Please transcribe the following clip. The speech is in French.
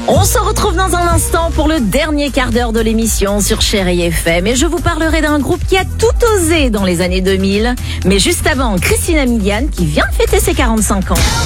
On se retrouve dans un instant pour le dernier quart d'heure de l'émission sur Chérie FM et je vous parlerai d'un groupe qui a tout osé dans les années 2000. Mais juste avant, Christina Milian qui vient de fêter ses 45 ans.